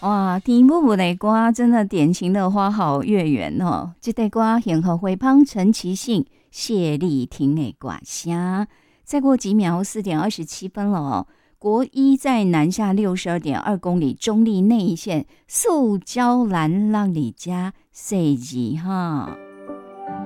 哇，田母母的歌真的典型的花好月圆哦。这首歌幸福回芳陈其信、谢丽婷的歌声。再过几秒，4:27了哦。国一在南下62.2公里中立内线塑胶栏让你家设计哈。